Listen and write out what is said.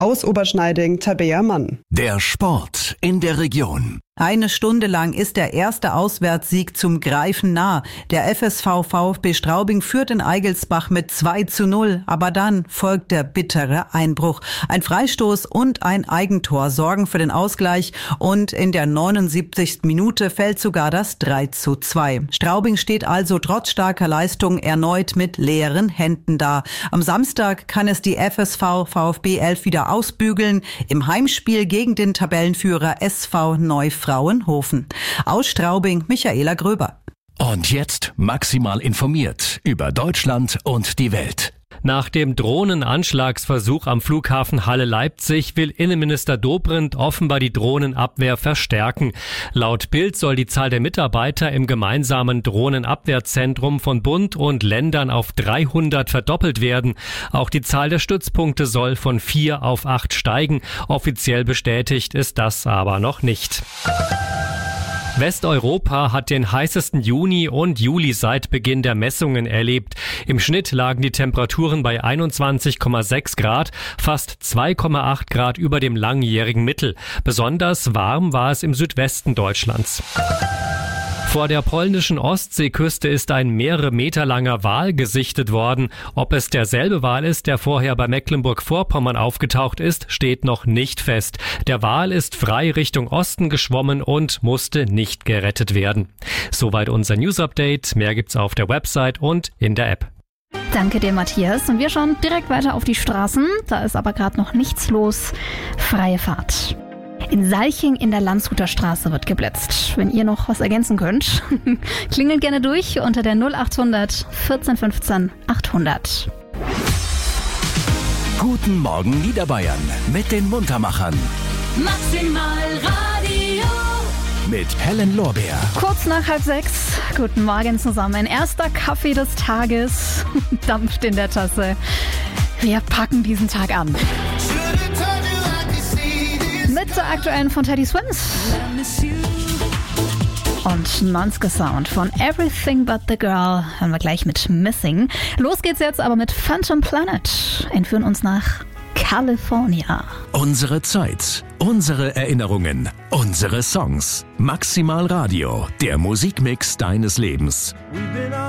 Aus Oberschneiding, Tabea Mann. Der Sport in der Region. Eine Stunde lang ist der erste Auswärtssieg zum Greifen nah. Der FSV VfB Straubing führt in Eigelsbach mit 2:0. Aber dann folgt der bittere Einbruch. Ein Freistoß und ein Eigentor sorgen für den Ausgleich. Und in der 79. Minute fällt sogar das 3:2. Straubing steht also trotz starker Leistung erneut mit leeren Händen da. Am Samstag kann es die FSV VfB 11 wieder ausbügeln. Im Heimspiel gegen den Tabellenführer SV Neufraunhofen. Aus Straubing, Michaela Gröber. Und jetzt maximal informiert über Deutschland und die Welt. Nach dem Drohnenanschlagsversuch am Flughafen Halle-Leipzig will Innenminister Dobrindt offenbar die Drohnenabwehr verstärken. Laut Bild soll die Zahl der Mitarbeiter im gemeinsamen Drohnenabwehrzentrum von Bund und Ländern auf 300 verdoppelt werden. Auch die Zahl der Stützpunkte soll von 4 auf 8 steigen. Offiziell bestätigt ist das aber noch nicht. Westeuropa hat den heißesten Juni und Juli seit Beginn der Messungen erlebt. Im Schnitt lagen die Temperaturen bei 21,6 Grad, fast 2,8 Grad über dem langjährigen Mittel. Besonders warm war es im Südwesten Deutschlands. Vor der polnischen Ostseeküste ist ein mehrere Meter langer Wal gesichtet worden. Ob es derselbe Wal ist, der vorher bei Mecklenburg-Vorpommern aufgetaucht ist, steht noch nicht fest. Der Wal ist frei Richtung Osten geschwommen und musste nicht gerettet werden. Soweit unser News-Update. Mehr gibt's auf der Website und in der App. Danke dir, Matthias. Und wir schauen direkt weiter auf die Straßen. Da ist aber gerade noch nichts los. Freie Fahrt. In Salching in der Landshuter Straße wird geblitzt. Wenn ihr noch was ergänzen könnt, klingelt gerne durch unter der 0800 14 15 800. Guten Morgen Niederbayern mit den Muntermachern. Maximal Radio. Mit Helen Lorbeer. Kurz nach 5:30. Guten Morgen zusammen. Erster Kaffee des Tages dampft in der Tasse. Wir packen diesen Tag an. Mit der aktuellen von Teddy Swims und Nonske Sound von Everything But The Girl hören wir gleich mit Missing. Los geht's jetzt aber mit Phantom Planet. Entführen uns nach California. Unsere Zeit, unsere Erinnerungen, unsere Songs. Maximal Radio, der Musikmix deines Lebens.